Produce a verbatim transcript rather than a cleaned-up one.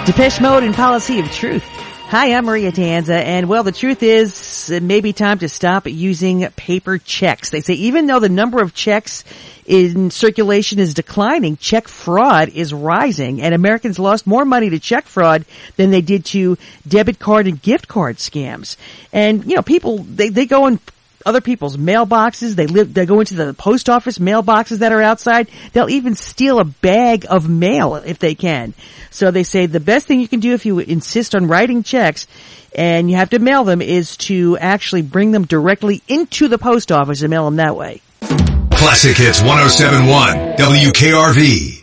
Depeche Mode and Policy of Truth. Hi, I'm Maria Tanza, and well, the truth is it may be time to stop using paper checks. They say even though the number of checks in circulation is declining, check fraud is rising, and Americans lost more money to check fraud than they did to debit card and gift card scams. And, you know, people, they, they go in other people's mailboxes. They live, they go into the post office mailboxes that are outside. They'll even steal a bag of mail if they can. So they say the best thing you can do if you insist on writing checks and you have to mail them is to actually bring them directly into the post office and mail them that way. Classic Hits one oh seven point one W K R V.